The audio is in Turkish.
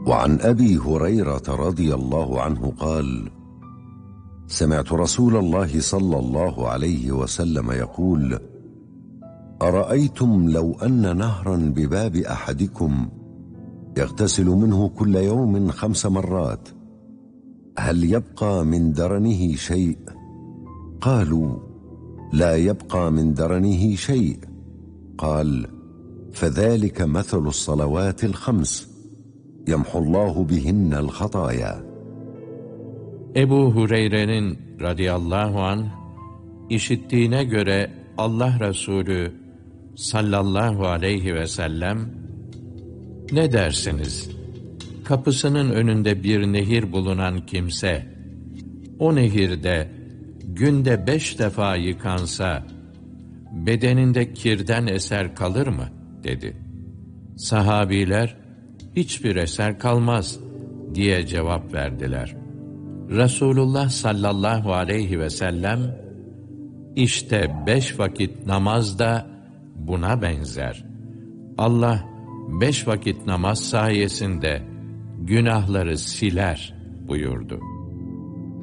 وعن أبي هريرة رضي الله عنه قال: سمعت رسول الله صلى الله عليه وسلم يقول: أرأيتم لو أن نهرا بباب أحدكم يغتسل منه كل يوم 5 مرات هل يبقى من درنه شيء؟ قالوا: لا يبقى من درنه شيء. قال: فذلك مثل الصلوات ال5 يمحو الله بهن الخطايا. Ebu Hureyre'nin radıyallahu anh işittiğine göre Allah Resulü sallallahu aleyhi ve sellem, ne dersiniz? Kapısının önünde bir nehir bulunan kimse, o nehirde günde 5 defa yıkansa, bedeninde kirden eser kalır mı? Dedi. Sahabiler, hiçbir eser kalmaz diye cevap verdiler. Resulullah sallallahu aleyhi ve sellem, işte 5 vakit namaz da buna benzer. Allah 5 vakit namaz sayesinde günahları siler buyurdu.